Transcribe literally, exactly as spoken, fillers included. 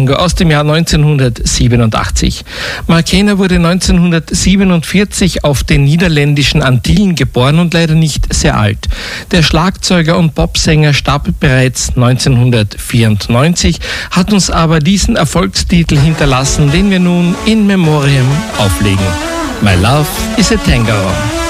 Tango aus dem Jahr neunzehnhundertsiebenundachtzig. Mark Kayner wurde neunzehnhundertsiebenundvierzig auf den niederländischen Antillen geboren und leider nicht sehr alt. Der Schlagzeuger und Popsänger starb bereits neunzehnhundertvierundneunzig, hat uns aber diesen Erfolgstitel hinterlassen, den wir nun in Memoriam auflegen. My Love is a Tango.